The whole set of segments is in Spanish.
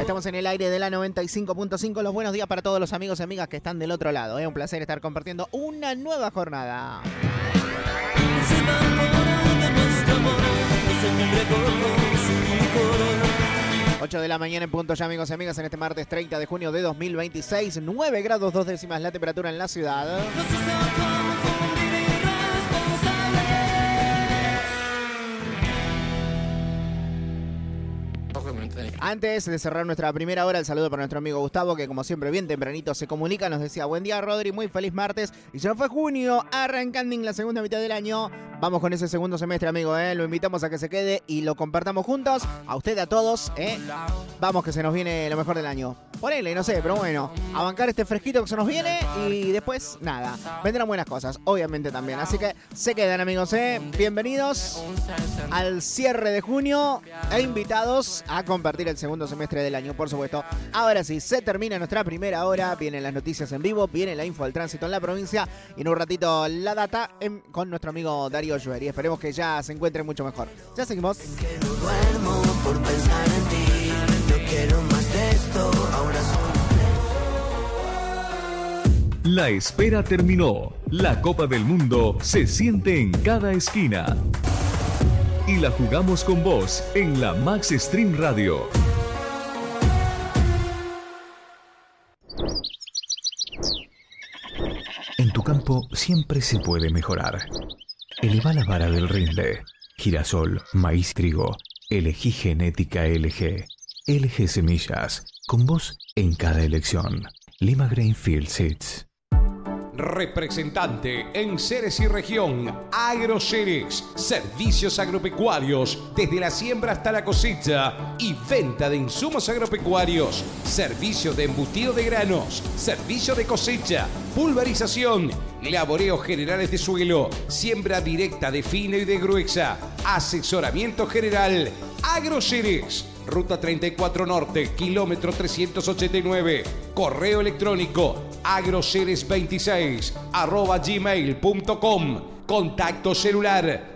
Estamos en el aire de la 95.5. Los buenos días para todos los amigos y amigas que están del otro lado. Es un placer estar compartiendo una nueva jornada. 8 de la mañana en punto ya, amigos y amigas, en este martes 30 de junio de 2026. 9 grados 2 décimas la temperatura en la ciudad. Antes de cerrar nuestra primera hora, el saludo para nuestro amigo Gustavo, que como siempre bien tempranito se comunica, nos decía: buen día, Rodri, muy feliz martes. Y se nos fue junio, arrancando en la segunda mitad del año. Vamos con ese segundo semestre, amigo, lo invitamos a que se quede y lo compartamos juntos. A usted, a todos, Vamos, que se nos viene lo mejor del año. Ponele, no sé, pero bueno, a bancar este fresquito que se nos viene y después, nada, vendrán buenas cosas, obviamente también. Así que se quedan, amigos, Bienvenidos al cierre de junio e invitados a compartir el segundo semestre del año, por supuesto. Ahora sí, se termina nuestra primera hora, vienen las noticias en vivo, viene la info del tránsito en la provincia y en un ratito la data con nuestro amigo Darío Lluer. Y esperemos que ya se encuentre mucho mejor. Ya seguimos. Que no duermo por pensar en ti, no quiero más de esto, ahora La espera terminó. La Copa del Mundo se siente en cada esquina. Y la jugamos con vos en la Max Stream Radio. En tu campo siempre se puede mejorar. Eleva la vara del rinde. Girasol, maíz, trigo. Elegí genética LG. LG Semillas. Con vos en cada elección. Lima Grainfield Seeds. Representante en Ceres y región, Agroceres, servicios agropecuarios desde la siembra hasta la cosecha y venta de insumos agropecuarios, servicio de embutido de granos, servicio de cosecha, pulverización, laboreos generales de suelo, siembra directa de fina y de gruesa, asesoramiento general. Agroceres, Ruta 34 Norte, kilómetro 389, correo electrónico agroceres26@gmail.com, contacto celular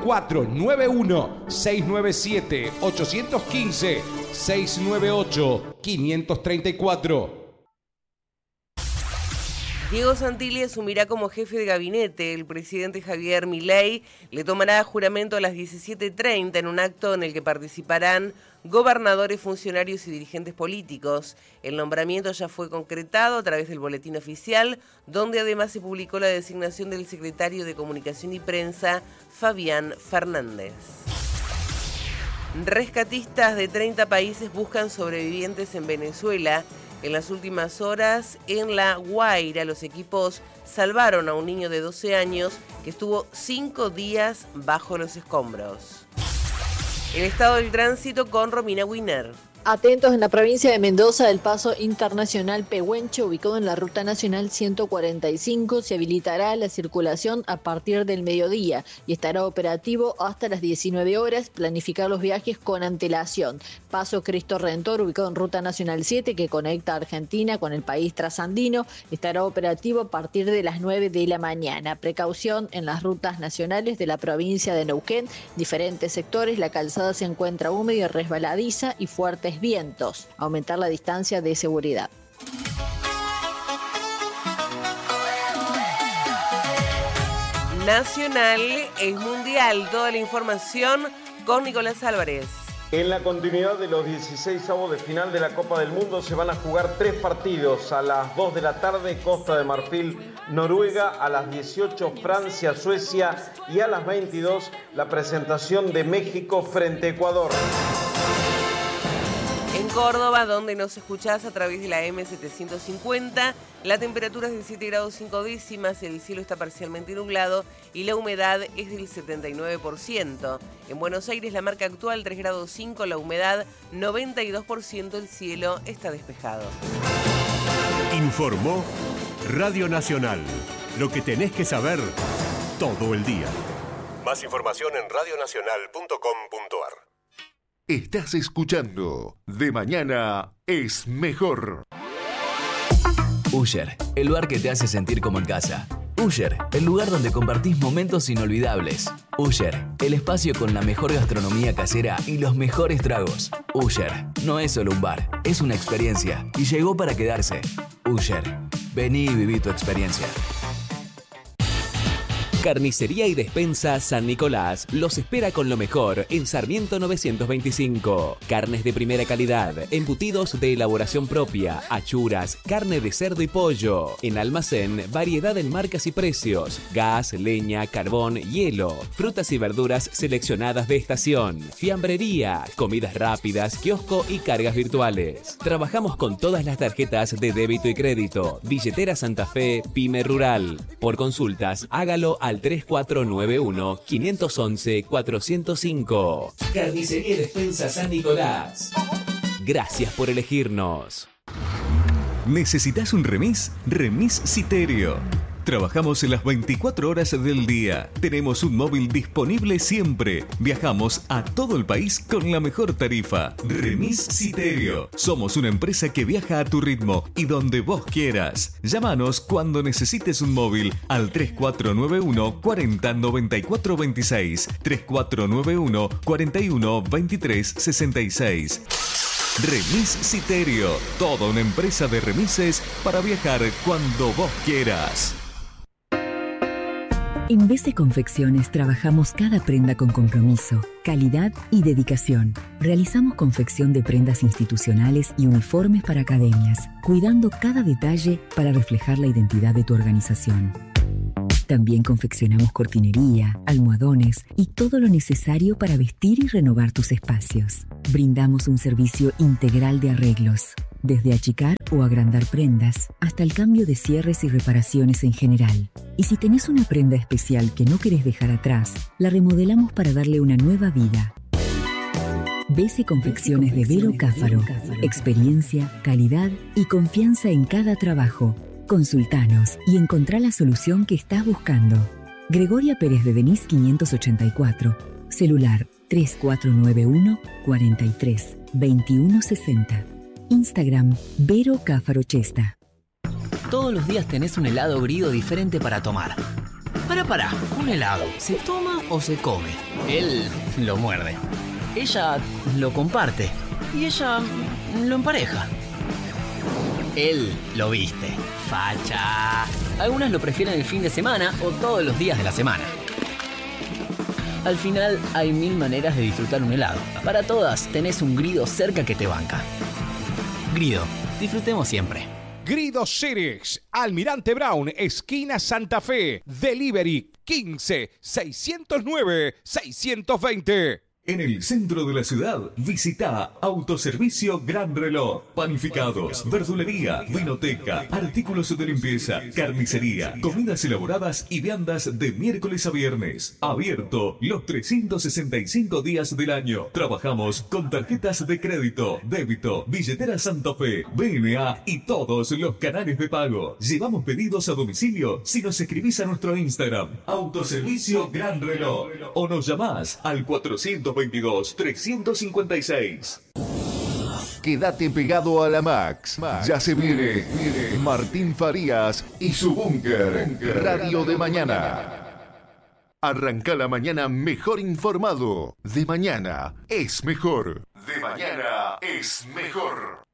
3491-697-815, 698-534. Diego Santilli asumirá como jefe de gabinete. El presidente Javier Milei le tomará juramento a las 17:30 en un acto en el que participarán gobernadores, funcionarios y dirigentes políticos. El nombramiento ya fue concretado a través del boletín oficial, donde además se publicó la designación del secretario de Comunicación y Prensa, Fabián Fernández. Rescatistas de 30 países buscan sobrevivientes en Venezuela. En las últimas horas, en La Guaira, los equipos salvaron a un niño de 12 años que estuvo 5 días bajo los escombros. El estado del tránsito con Romina Winer. Atentos, en la provincia de Mendoza, el paso internacional Pehuenche, ubicado en la ruta nacional 145, se habilitará la circulación a partir del mediodía y estará operativo hasta las 19 horas. Planificar los viajes con antelación. Paso Cristo Redentor, ubicado en ruta nacional 7, que conecta Argentina con el país trasandino, estará operativo a partir de las 9 de la mañana. Precaución en las rutas nacionales de la provincia de Neuquén. Diferentes sectores, la calzada se encuentra húmeda y resbaladiza y fuertes vientos. Aumentar la distancia de seguridad. Nacional es mundial. Toda la información con Nicolás Álvarez. En la continuidad de los 16avos de final de la Copa del Mundo se van a jugar 3 partidos. A las 2 de la tarde, Costa de Marfil, Noruega. A las 18, Francia, Suecia. Y a las 22, la presentación de México frente a Ecuador. En Córdoba, donde nos escuchás a través de la M750, la temperatura es de 7 grados 5 décimas, el cielo está parcialmente nublado y la humedad es del 79%. En Buenos Aires, la marca actual 3 grados 5, la humedad 92%, el cielo está despejado. Informó Radio Nacional. Lo que tenés que saber todo el día. Más información en radionacional.com.ar. Estás escuchando De Mañana es Mejor. Usher, el bar que te hace sentir como en casa. Usher, el lugar donde compartís momentos inolvidables. Usher, el espacio con la mejor gastronomía casera y los mejores tragos. Usher, no es solo un bar, es una experiencia y llegó para quedarse. Usher, vení y viví tu experiencia. Carnicería y Despensa San Nicolás los espera con lo mejor en Sarmiento 925. Carnes de primera calidad, embutidos de elaboración propia, achuras, carne de cerdo y pollo. En almacén, variedad en marcas y precios, gas, leña, carbón, hielo, frutas y verduras seleccionadas de estación, fiambrería, comidas rápidas, kiosco y cargas virtuales. Trabajamos con todas las tarjetas de débito y crédito, billetera Santa Fe, Pyme Rural. Por consultas, hágalo al 3491-511-405. Carnicería y Despensa San Nicolás. Gracias por elegirnos. ¿Necesitas un remis? Remis Citerio. Trabajamos en las 24 horas del día. Tenemos un móvil disponible siempre. Viajamos a todo el país con la mejor tarifa. Remis Citerio. Somos una empresa que viaja a tu ritmo y donde vos quieras. Llámanos cuando necesites un móvil al 3491 40 94 26, 3491 41 23 66. Remis Citerio. Toda una empresa de remises para viajar cuando vos quieras. En BC Confecciones trabajamos cada prenda con compromiso, calidad y dedicación. Realizamos confección de prendas institucionales y uniformes para academias, cuidando cada detalle para reflejar la identidad de tu organización. También confeccionamos cortinería, almohadones y todo lo necesario para vestir y renovar tus espacios. Brindamos un servicio integral de arreglos, desde achicar o agrandar prendas hasta el cambio de cierres y reparaciones en general. Y si tenés una prenda especial que no querés dejar atrás, la remodelamos para darle una nueva vida. BC Confecciones de Vero Cáfaro. Experiencia, calidad y confianza en cada trabajo. Consultanos y encontrá la solución que estás buscando. Gregoria Pérez de Denis 584. Celular 3491 43 21 60. Instagram Vero Cáfaro Chesta. Todos los días tenés un helado grido diferente para tomar. Pará, ¿un helado se toma o se come? Él lo muerde. Ella lo comparte. Y ella lo empareja. Él lo viste. Facha. Algunas lo prefieren el fin de semana o todos los días de la semana. Al final hay 1000 maneras de disfrutar un helado. Para todas tenés un Grido cerca que te banca. Grido, disfrutemos siempre. Grido Ceres, Almirante Brown, esquina Santa Fe. Delivery 15 609 620. En el centro de la ciudad, visita Autoservicio Gran Reloj. Panificados, verdulería, vinoteca, artículos de limpieza, carnicería, comidas elaboradas y viandas de miércoles a viernes. Abierto los 365 días del año. Trabajamos con tarjetas de crédito, débito, billetera Santa Fe, BNA y todos los canales de pago. Llevamos pedidos a domicilio si nos escribís a nuestro Instagram, Autoservicio Gran Reloj, o nos llamás al 422-356. Quédate pegado a la Max. Ya se viene Martín Farías y su búnker. Radio de mañana. Arranca la mañana mejor informado. De mañana es mejor. De mañana es mejor.